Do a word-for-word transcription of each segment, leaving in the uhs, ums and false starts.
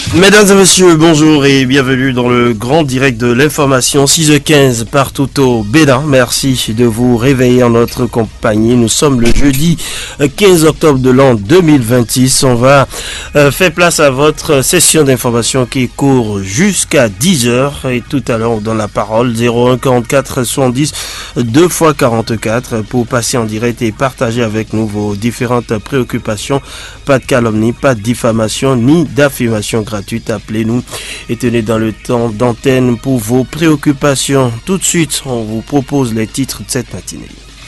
Mesdames et messieurs, bonjour et bienvenue dans le grand direct de l'information, six heures quinze partout au Bénin. Merci de vous réveiller en notre compagnie. Nous sommes le jeudi quinze octobre de l'an deux mille vingt-six. On va euh, faire place à votre session d'information qui court jusqu'à dix heures. Et tout à l'heure, on donne la parole zéro un quarante-quatre soixante-dix deux fois quarante-quatre pour passer en direct et partager avec nous vos différentes préoccupations. Pas de calomnie, pas de diffamation ni d'affirmation gratuite. Appelez-nous et tenez dans le temps d'antenne pour vos préoccupations. Tout de suite, on vous propose les titres de cette matinée.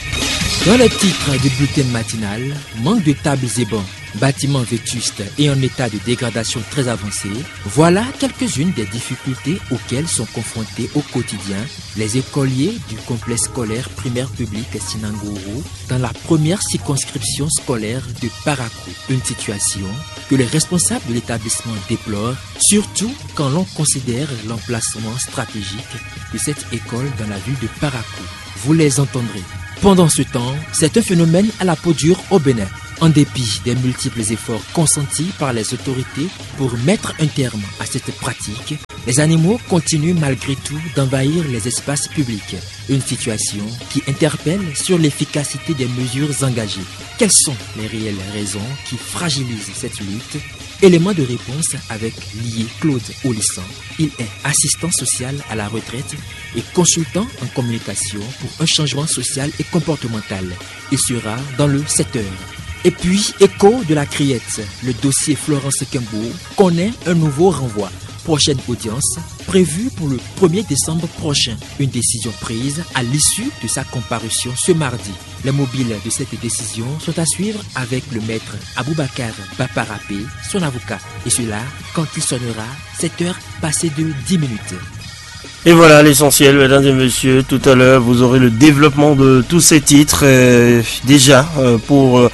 Dans les titres du bulletin matinal, manque de tables et bancs, bâtiments vétustes et en état de dégradation très avancée, voilà quelques-unes des difficultés auxquelles sont confrontés au quotidien les écoliers du complexe scolaire primaire public Sinangourou dans la première circonscription scolaire de Parakou. Une situation que les responsables de l'établissement déplorent, surtout quand l'on considère l'emplacement stratégique de cette école dans la ville de Parakou. Vous les entendrez. Pendant ce temps, c'est un phénomène à la peau dure au Bénin. En dépit des multiples efforts consentis par les autorités pour mettre un terme à cette pratique, les animaux continuent malgré tout d'envahir les espaces publics. Une situation qui interpelle sur l'efficacité des mesures engagées. Quelles sont les réelles raisons qui fragilisent cette lutte? Élément de réponse avec lié Claude Olissan. Il est assistant social à la retraite et consultant en communication pour un changement social et comportemental. Il sera dans le sept heures. Et puis, écho de la criette, le dossier Florence Kembo connaît un nouveau renvoi. Prochaine audience prévue pour le premier décembre prochain. Une décision prise à l'issue de sa comparution ce mardi. Les mobiles de cette décision sont à suivre avec le maître Aboubakar Baparapé, son avocat. Et cela quand il sonnera sept heures passées de dix minutes. Et voilà l'essentiel, mesdames et messieurs. Tout à l'heure, vous aurez le développement de tous ces titres. Euh, déjà, euh, pour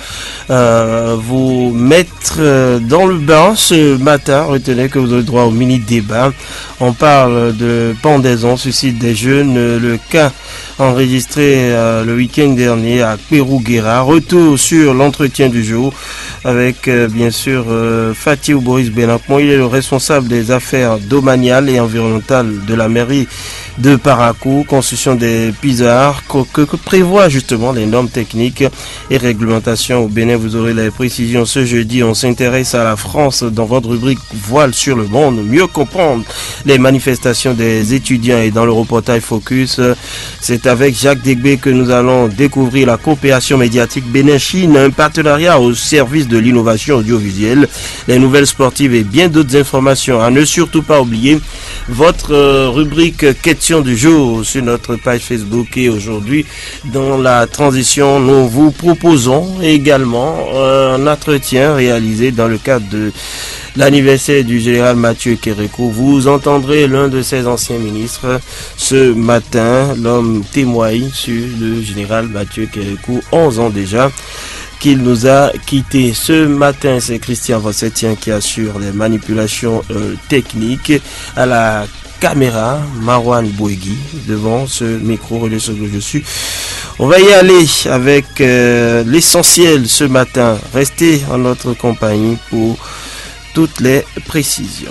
euh, vous mettre euh, dans le bain ce matin, retenez que vous aurez droit au mini-débat. On parle de pendaison, suicide des jeunes. Euh, le cas enregistré euh, le week-end dernier à Pérouguera. Retour sur l'entretien du jour avec, euh, bien sûr, euh, Fatih Boris Benakmon. Il est le responsable des affaires domaniales et environnementales de la mairie de Parakou, construction des pisards que, que prévoit justement les normes techniques et réglementations au Bénin. Vous aurez les précisions ce jeudi. On s'intéresse à la France dans votre rubrique Voile sur le monde, mieux comprendre les manifestations des étudiants, et dans le reportage Focus, c'est avec Jacques Degbé que nous allons découvrir la coopération médiatique Bénin-Chine, un partenariat au service de l'innovation audiovisuelle, les nouvelles sportives et bien d'autres informations. À ne surtout pas oublier votre euh, rubrique question du jour sur notre page Facebook. Et aujourd'hui, dans la transition, nous vous proposons également un entretien réalisé dans le cadre de l'anniversaire du général Mathieu Kérékou. Vous entendrez l'un de ses anciens ministres ce matin. L'homme témoigne sur le général Mathieu Kérékou, onze ans déjà qu'il nous a quittés. Ce matin, c'est Christian Vossetien qui assure les manipulations euh, techniques. À la caméra, Marwan Bouegui devant ce micro relais sur lequel je suis. On va y aller avec euh, l'essentiel ce matin. Restez en notre compagnie pour toutes les précisions.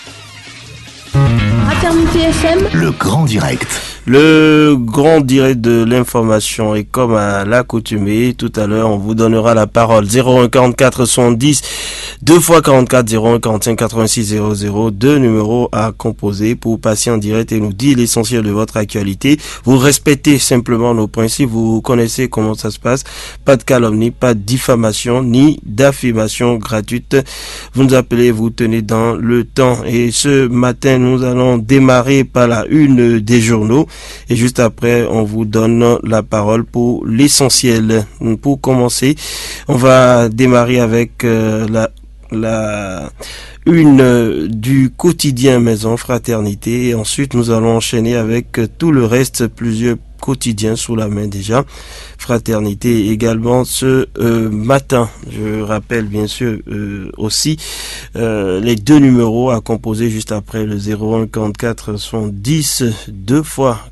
Fraternité F M, le grand direct. Le grand direct de l'information, et comme à l'accoutumée, tout à l'heure, on vous donnera la parole. zéro un quarante-quatre soixante-dix deux fois quarante-quatre, zéro un quarante-cinq quatre-vingt-six zéro zéro, deux numéros à composer pour passer en direct et nous dire l'essentiel de votre actualité. Vous respectez simplement nos principes, vous connaissez comment ça se passe. Pas de calomnie, pas de diffamation, ni d'affirmation gratuite. Vous nous appelez, vous tenez dans le temps. Et ce matin, nous allons démarrer par la une des journaux. Et juste après, on vous donne la parole pour l'essentiel. Pour commencer, on va démarrer avec euh, la, la une du quotidien Maison Fraternité. Et ensuite, nous allons enchaîner avec tout le reste, plusieurs quotidiens sous la main déjà. Fraternité également ce euh, matin. Je rappelle bien sûr euh, aussi euh, les deux numéros à composer juste après le zéro un quarante-quatre soixante-dix deux fois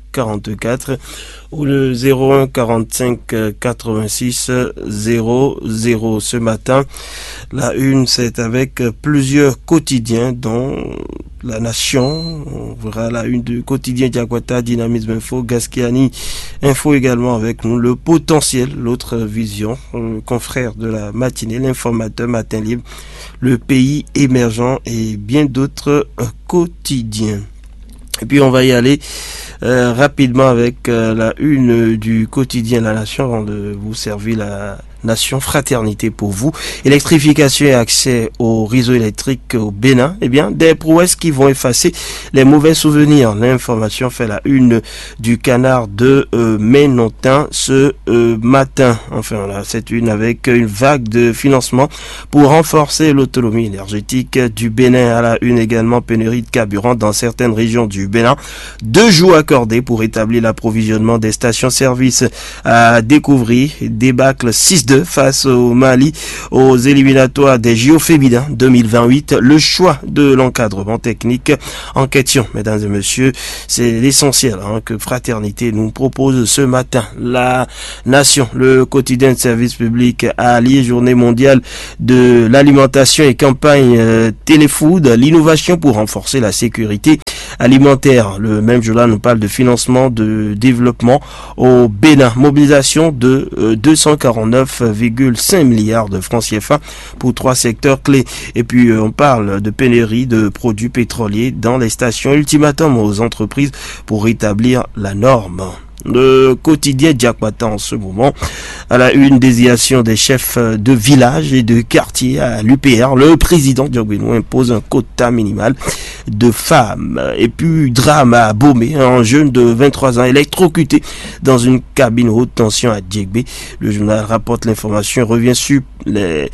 quarante-quatre ou le zéro un quarante-cinq quatre-vingt-six zéro zéro. Ce matin, la une, c'est avec plusieurs quotidiens dont La Nation, on verra la une du quotidien Diakwata, Dynamisme Info, Gaskiani Info également avec nous, Le Potentiel, l'autre vision, le confrère de la matinée, l'Informateur, Matin Libre, Le Pays Émergent et bien d'autres euh, quotidiens. Et puis on va y aller euh, rapidement avec euh, la une du quotidien La Nation avant de vous servir la Nation Fraternité pour vous. Électrification et accès au réseau électrique au Bénin. Eh bien, des prouesses qui vont effacer les mauvais souvenirs. L'information fait la une du Canard de euh, Ménontin ce euh, matin. Enfin, là, c'est une avec une vague de financement pour renforcer l'autonomie énergétique du Bénin. À la une également, pénurie de carburant dans certaines régions du Bénin. Deux jours accordés pour établir l'approvisionnement des stations-service. À découvrir, débâcle six deux face au Mali aux éliminatoires des J O féminins deux mille vingt-huit. Le choix de l'encadrement technique en question, mesdames et messieurs, c'est l'essentiel hein, que Fraternité nous propose ce matin. La Nation, le quotidien de service public a allié journée mondiale de l'alimentation et campagne euh, téléfood, l'innovation pour renforcer la sécurité alimentaire. Le même journal nous parle de financement de développement au Bénin. Mobilisation de euh, deux cent quarante-neuf virgule cinq milliards de francs C F A pour trois secteurs clés. Et puis euh, on parle de pénurie de produits pétroliers dans les stations. Ultimatum aux entreprises pour rétablir la norme. Le quotidien Diakwata en ce moment à la une, désignation des chefs de village et de quartier à l'U P R. Le président Diogbenou impose un quota minimal de femmes. Et puis drame à Bomé, un jeune de vingt-trois ans électrocuté dans une cabine haute tension à Djegbe. Le journal rapporte l'information, revient sur les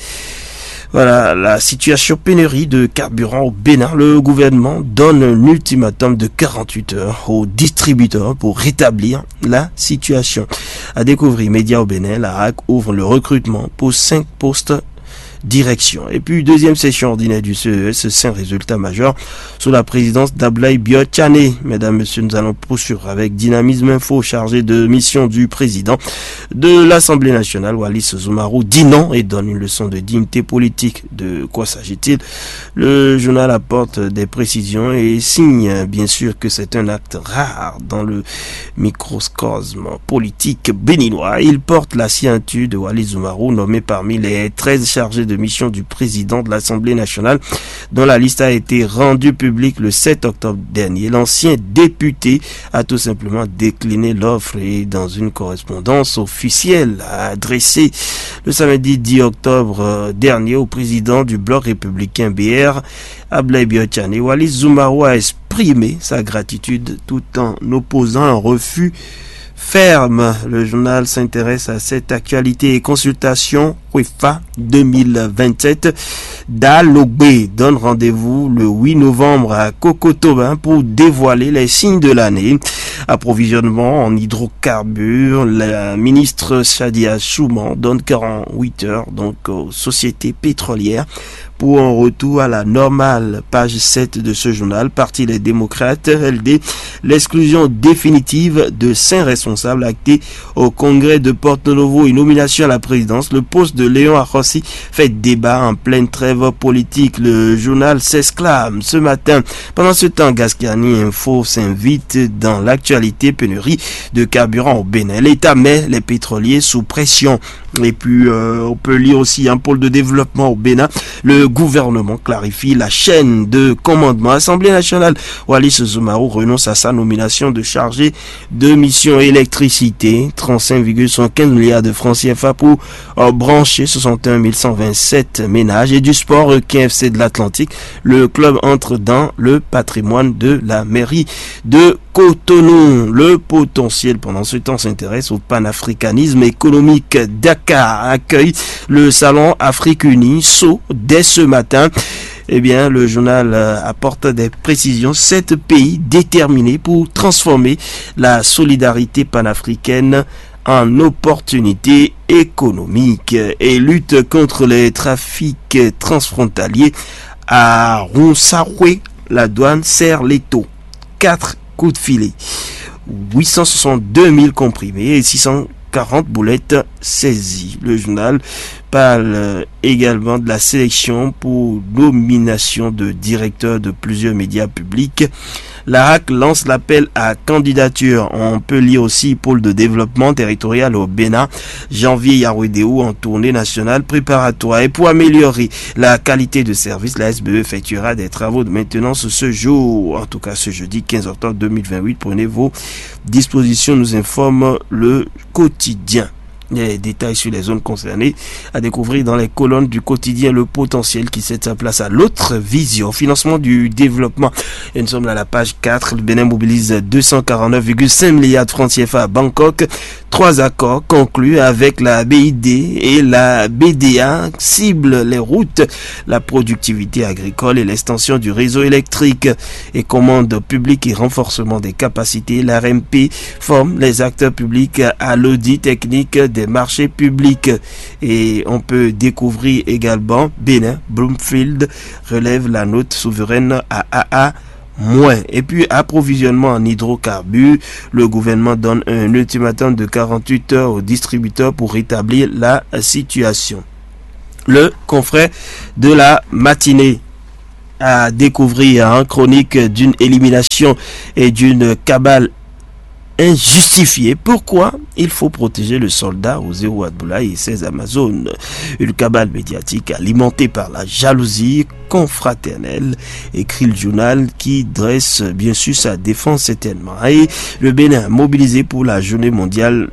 Voilà la situation pénurie de carburant au Bénin. Le gouvernement donne un ultimatum de quarante-huit heures aux distributeurs pour rétablir la situation. À découvrir, médias au Bénin, la R A C ouvre le recrutement pour cinq postes direction. Et puis deuxième session ordinaire du C E S, c'est un résultat majeur sous la présidence d'Ablaye Biotchane. Mesdames, Messieurs, nous allons poursuivre avec Dynamisme Info, chargé de mission du président de l'Assemblée nationale, Wallis Zoumarou, dit non et donne une leçon de dignité politique. De quoi s'agit-il? Le journal apporte des précisions et signe bien sûr que c'est un acte rare dans le microcosme politique béninois. Il porte la signature de Wallis Zoumarou, nommé parmi les treize chargés de mission du président de l'Assemblée nationale, dont la liste a été rendue publique le sept octobre dernier. L'ancien député a tout simplement décliné l'offre et dans une correspondance officielle adressée le samedi dix octobre dernier au président du bloc républicain B R, Ablaye Biotchane, Wallis Zoumarou a exprimé sa gratitude tout en opposant un refus ferme. Le journal s'intéresse à cette actualité et consultation UEFA deux mille vingt-sept. Dalogbe donne rendez-vous le huit novembre à Kokotoba pour dévoiler les signes de l'année. Approvisionnement en hydrocarbures, la ministre Sadia Souman donne quarante-huit heures donc aux sociétés pétrolières pour un retour à la normale. Page sept de ce journal. Parti les démocrates, L D, l'exclusion définitive de cinq responsables actés au congrès de Porto Novo et nomination à la présidence. Le poste de Léon Arossi fait débat en pleine trêve politique. Le journal s'exclame ce matin. Pendant ce temps, Gaskiani Info s'invite dans l'actualité pénurie de carburant au Bénin. L'État met les pétroliers sous pression. Et puis, euh, on peut lire aussi un pôle de développement au Bénin. Le gouvernement clarifie la chaîne de commandement. Assemblée nationale, Wallis Zoumarou renonce à sa nomination de chargé de mission électricité. trente-cinq virgule soixante-quinze milliards de francs C F A pour euh, brancher soixante et un mille cent vingt-sept ménages. Et du sport, Requin F C de l'Atlantique. Le club entre dans le patrimoine de la mairie de Cotonou. Le potentiel, pendant ce temps, s'intéresse au panafricanisme économique. Dakar accueille le salon Afrique Unie, S O, dès ce matin. Eh bien, le journal euh, apporte des précisions. Sept pays déterminés pour transformer la solidarité panafricaine en opportunité économique et lutte contre les trafics transfrontaliers. À Ronsaroué, la douane serre l'étau. Quatre coups de filet. huit cent soixante-deux mille comprimés et six cent quarante boulettes saisies. Le journal parle également de la sélection pour nomination de directeur de plusieurs médias publics. L'A R A C lance l'appel à candidature. On peut lire aussi pôle de développement territorial au Bénin. Janvier Yarouédéou en tournée nationale préparatoire. Et pour améliorer la qualité de service, la S B E effectuera des travaux de maintenance ce jour. En tout cas, ce jeudi quinze octobre deux mille vingt-huit. Prenez vos dispositions, nous informe le quotidien. Les détails sur les zones concernées à découvrir dans les colonnes du quotidien Le Potentiel qui cède sa place à l'autre vision. Financement du développement. Et nous sommes à la page quatre. Le Bénin mobilise deux cent quarante-neuf virgule cinq milliards de francs C F A à Bangkok. Trois accords conclus avec la B I D et la B D A ciblent les routes, la productivité agricole et l'extension du réseau électrique. Et commande publique et renforcement des capacités. L'A R M P forme les acteurs publics à l'audit technique des marchés publics. Et on peut découvrir également Bénin, Bloomfield relève la note souveraine à A A moins. Et puis approvisionnement en hydrocarbures, le gouvernement donne un ultimatum de quarante-huit heures aux distributeurs pour rétablir la situation. Le confrère de la matinée à découvrir en chronique d'une élimination et d'une cabale injustifié. Pourquoi il faut protéger le soldat Oseo Abdoulaye et ses Amazones? Une cabale médiatique alimentée par la jalousie confraternelle, écrit le journal qui dresse bien sûr sa défense certainement. Et le Bénin mobilisé pour la journée mondiale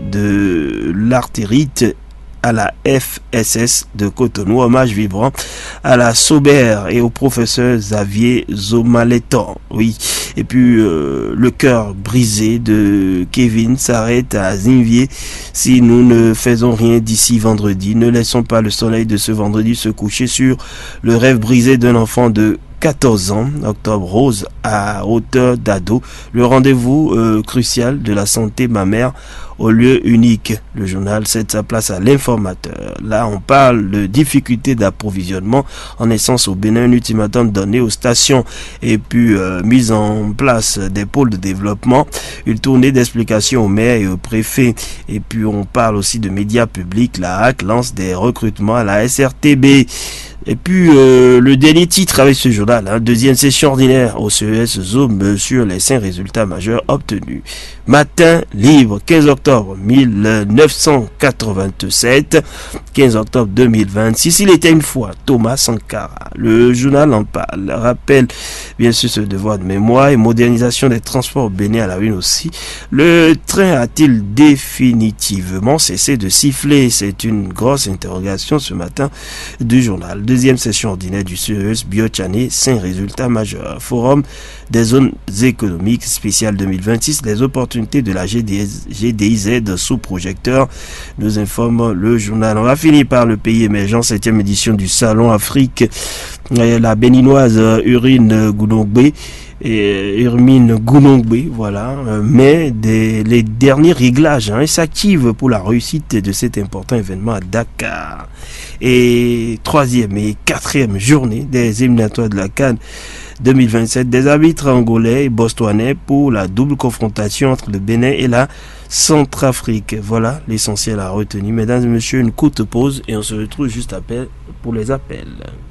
de l'artérite à la F S S de Cotonou, hommage vibrant à la Sobère et au professeur Xavier Zomaleton. Oui, et puis euh, le cœur brisé de Kevin s'arrête à Zinvier. Si nous ne faisons rien d'ici vendredi, ne laissons pas le soleil de ce vendredi se coucher sur le rêve brisé d'un enfant de quatorze ans, Octobre Rose à hauteur d'ado, le rendez-vous euh, crucial de la santé mammaire au lieu unique. Le journal cède sa place à l'informateur. Là, on parle de difficultés d'approvisionnement en essence au Bénin, un ultimatum donné aux stations et puis euh, mise en place des pôles de développement, une tournée d'explications aux maires et aux préfets. Et puis on parle aussi de médias publics. La A C lance des recrutements à la S R T B. Et puis euh, le dernier titre avec ce journal, hein, deuxième session ordinaire au C E S Zoom sur les cinq résultats majeurs obtenus. Matin libre, quinze octobre mille neuf cent quatre-vingt-sept, quinze octobre deux mille vingt-six. Il était une fois Thomas Sankara. Le journal en parle, rappelle bien sûr ce devoir de mémoire et modernisation des transports au Bénin à la une aussi. Le train a-t-il définitivement cessé de siffler? C'est une grosse interrogation ce matin du journal. Deuxième session ordinaire du C E S Biochané, cinq résultats majeurs. Forum des zones économiques spéciales deux mille vingt-six, les opportunités de la G D I Z sous projecteur, nous informe le journal. On va finir par le pays émergent, septième édition du Salon Afrique. La béninoise Urine Gounongbe et Urmine Gounongbe, voilà, mais des, les derniers réglages hein, s'activent pour la réussite de cet important événement à Dakar. Et troisième et quatrième journée des éliminatoires de la CAN deux mille vingt-sept, des arbitres angolais et botswanais pour la double confrontation entre le Bénin et la Centrafrique. Voilà l'essentiel à retenir. Mesdames et messieurs, une courte pause et on se retrouve juste après pour les appels.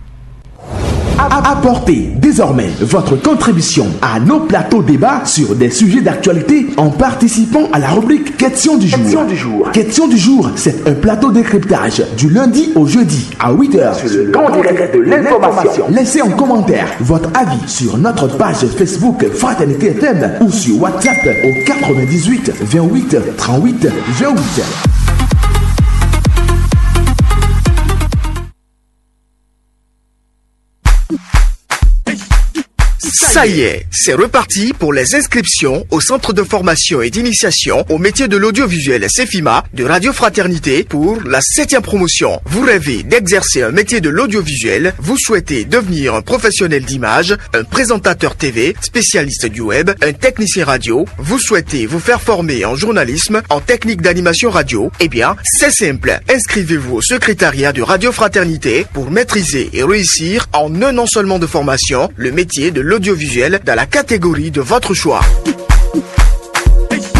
Apportez désormais votre contribution à nos plateaux débats sur des sujets d'actualité en participant à la rubrique Question du jour. Question du jour, Question du jour, c'est un plateau décryptage du lundi au jeudi à huit heures sur le grand direct de l'information. Laissez en commentaire votre avis sur notre page Facebook Fraternité F M ou sur WhatsApp au quatre-vingt-dix-huit vingt-huit trente-huit vingt-huit. Ça y est, c'est reparti pour les inscriptions au centre de formation et d'initiation au métier de l'audiovisuel CEFIMA de Radio Fraternité pour la septième promotion. Vous rêvez d'exercer un métier de l'audiovisuel, vous souhaitez devenir un professionnel d'image, un présentateur T V, spécialiste du web, un technicien radio, vous souhaitez vous faire former en journalisme, en technique d'animation radio, eh bien, c'est simple. Inscrivez-vous au secrétariat de Radio Fraternité pour maîtriser et réussir en un an seulement de formation le métier de l'audiovisuel dans la catégorie de votre choix.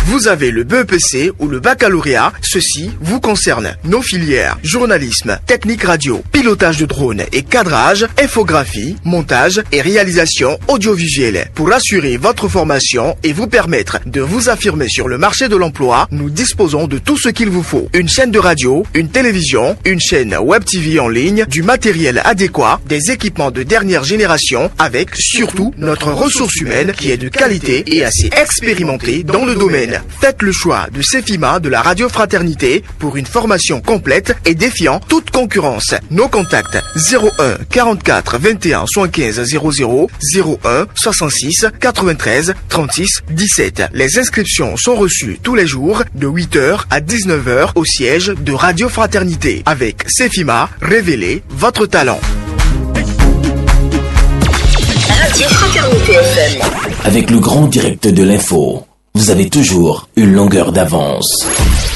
Vous avez le B E P C ou le baccalauréat, ceci vous concerne. Nos filières, journalisme, technique radio, pilotage de drone et cadrage, infographie, montage et réalisation audiovisuelle. Pour assurer votre formation et vous permettre de vous affirmer sur le marché de l'emploi, nous disposons de tout ce qu'il vous faut. Une chaîne de radio, une télévision, une chaîne web T V en ligne, du matériel adéquat, des équipements de dernière génération avec surtout notre ressource humaine qui est de qualité et assez expérimentée dans le domaine. Faites le choix de Cefima de la Radio Fraternité pour une formation complète et défiant toute concurrence. Nos contacts zéro un quarante-quatre vingt et un soixante-quinze zéro zéro, zéro un soixante-six quatre-vingt-treize trente-six dix-sept. Les inscriptions sont reçues tous les jours de huit heures à dix-neuf heures au siège de Radio Fraternité. Avec Cefima, révélez votre talent. Radio Fraternité F M. Avec le grand direct de l'info, vous avez toujours une longueur d'avance.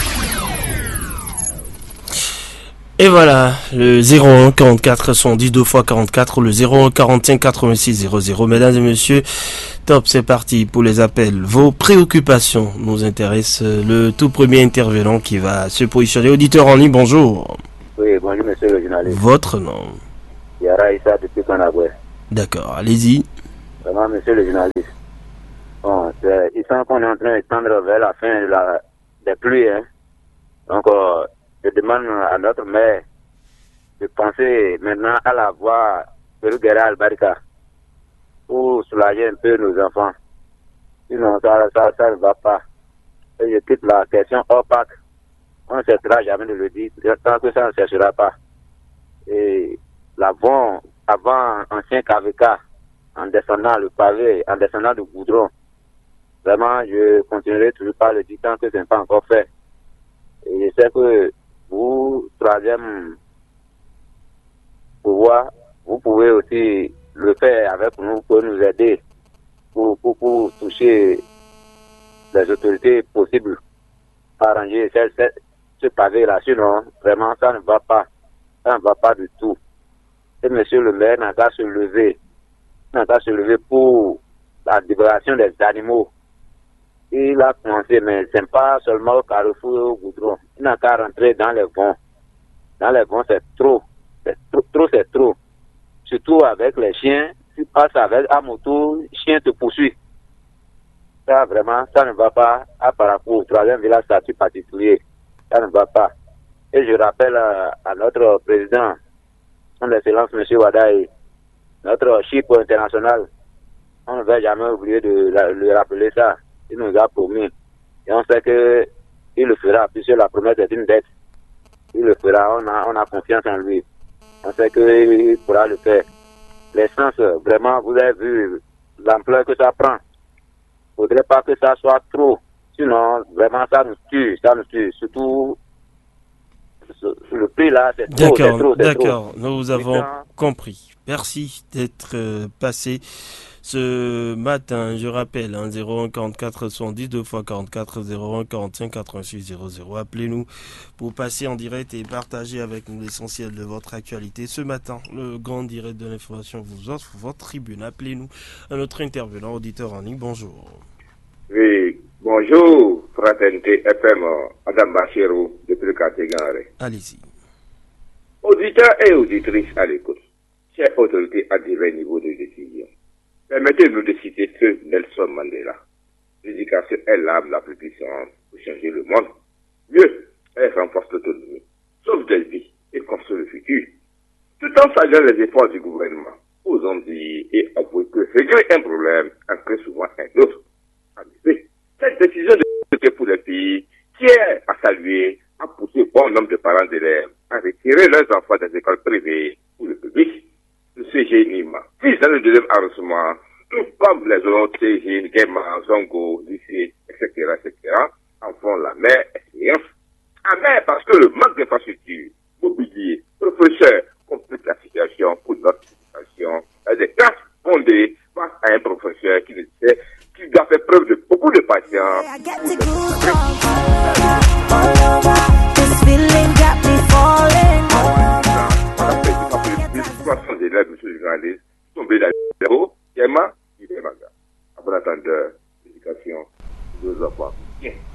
Et voilà, le zéro un quarante-quatre soixante-dix deux fois quarante-quatre, le zéro un quarante-cinq quatre-vingt-six zéro zéro. Mesdames et messieurs, top, c'est parti pour les appels. Vos préoccupations nous intéressent. Le tout premier intervenant qui va se positionner. Auditeur en ligne, bonjour. Oui, bonjour monsieur le journaliste. Votre nom? Yara Issa depuis Kanaboué. D'accord, allez-y. Vraiment monsieur le journaliste. Bon, c'est, il semble qu'on est en train de tendre vers la fin de la, des pluies. Hein. Donc, euh, je demande à notre maire de penser maintenant à la voie de Rugera Albarika pour soulager un peu nos enfants. Sinon, ça, ça, ça ne va pas. Et je quitte la question opaque. On ne cessera jamais de le dire, tant que ça ne cessera pas. Et l'avant, avant ancien K V K, en descendant le pavé, en descendant le goudron, vraiment, je continuerai toujours pas le dire tant que ce n'est pas encore fait. Et je sais que vous, troisième pouvoir, vous pouvez aussi le faire avec nous pour nous aider, pour, pour, pour toucher les autorités possibles, arranger ce, ce, ce pavé-là. Sinon, vraiment, ça ne va pas. Ça ne va pas du tout. Et monsieur le maire n'a qu'à se lever. N'a qu'à se lever pour la libération des animaux. Il a commencé, mais ce n'est pas seulement au carrefour et au goudron. Il n'a qu'à rentrer dans les vents. Dans les vents, c'est trop. C'est trop, trop, c'est trop. Surtout avec les chiens. Tu passes avec à moto, le chien te poursuit. Ça, vraiment, ça ne va pas à Parakou, troisième village statut particulier. Ça ne va pas. Et je rappelle à, à notre président, son excellence, M. Wadaï, notre chef international, on ne va jamais oublier de lui rappeler ça. Il nous a promis. Et on sait que il le fera, puisque la promesse est une dette. Il le fera, on a, on a confiance en lui. On sait qu'il pourra le faire. L'essence, vraiment, vous avez vu l'ampleur que ça prend. Il ne faudrait pas que ça soit trop. Sinon, vraiment, ça nous tue. Ça nous tue. Surtout, le prix là, c'est trop. D'accord, c'est trop, c'est d'accord. trop. Nous avons Maintenant, compris. Merci d'être euh, passé ce matin. Je rappelle, hein, zéro un quarante-quatre soixante-dix deux fois quarante-quatre, zéro un quarante-cinq quatre-vingt-six zéro zéro. Appelez-nous pour passer en direct et partager avec nous l'essentiel de votre actualité. Ce matin, le grand direct de l'information vous offre votre tribune. Appelez-nous à notre intervenant, auditeur en ligne. Bonjour. Oui, bonjour, Fraternité F M, Adam Bachero, depuis le quartier Ganré. Allez-y. Auditeurs et auditrices à l'écoute, chères autorités à divers niveaux de décision, permettez-nous de citer ce Nelson Mandela. L'éducation est l'arme la plus puissante pour changer le monde. Mieux, elle renforce l'autonomie, sauve des vies et construit le futur. Tout en saluant les efforts du gouvernement, osons dire et avouer que régler un problème en crée souvent un autre. En effet, cette décision de sécurité pour les pays tient à saluer, à pousser bon nombre de parents d'élèves à retirer leurs enfants des écoles privées ou le public. Le C G N I M A vise dans le deuxième arrondissement, tout comme les autres C G N, Guéma, Zongo, lycée, et cetera, et cetera, en font la meilleure expérience. Amer parce que le manque d'infrastructures, mobilier, professeurs complique la situation pour notre situation. Il y a des classes fondées face à un professeur qui ne sait qui doit faire preuve de beaucoup de patience. soixante élèves, monsieur le journaliste, tombés dans le zéro, Kéma, il est malade. Après attendre l'éducation de nos enfants. Bien.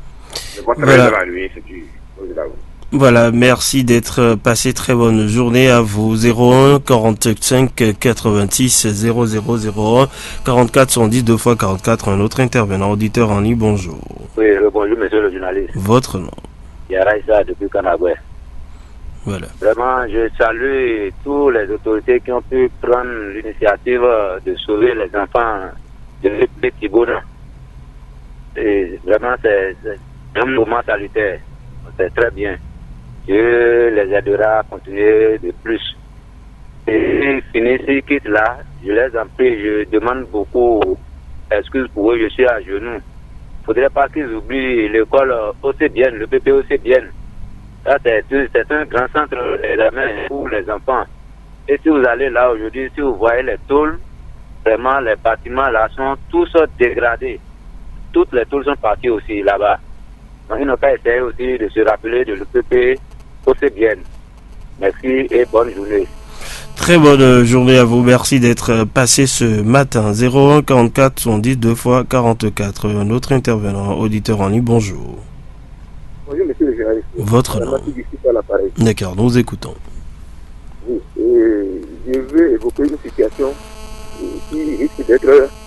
votre Voilà. de la nuit, c'est du... Voilà, merci d'être passé. Très bonne journée à vous. zéro un quarante-cinq quatre-vingt-six zéro zéro zéro un quarante-quatre soixante-dix deux fois quarante-quatre. Un autre intervenant auditeur en ligne. Bonjour. Oui, le bonjour, monsieur le journaliste. Votre nom. Yaraïsa depuis Kanagoué. Voilà. Vraiment, je salue tous les autorités qui ont pu prendre l'initiative de sauver les enfants de République Tibona. Et vraiment, c'est c'est un moment salutaire. C'est très bien. Dieu les aidera à continuer de plus. Et finir ces quittes là, je les en prie, je demande beaucoup d'excuses pour eux, je suis à genoux. Il ne faudrait pas qu'ils oublient l'école aussi bien, le P P aussi bien. Ça, c'est c'est un grand centre d'examen pour les enfants. Et si vous allez là aujourd'hui, si vous voyez les tôles, vraiment les bâtiments là sont tous dégradés. Toutes les tôles sont parties aussi là-bas. Donc il n'a pas essayé aussi de se rappeler de l'U P P aussi bien. Merci et bonne journée. Très bonne journée à vous. Merci d'être passé ce matin. zéro un quarante-quatre soixante-dix deux fois quarante-quatre. Un autre intervenant auditeur en ligne. Bonjour. Bonjour monsieur le journaliste. Votre nom. D'accord, nous écoutons. Oui, et je veux évoquer une situation qui risque d'être